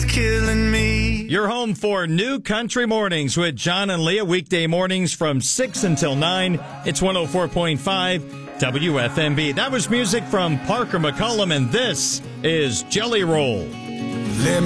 is killing me. You're home for New Country Mornings with John and Leah, weekday mornings from 6 until 9. It's 104.5 WFMB. That was music from Parker McCollum, and this is Jelly Roll.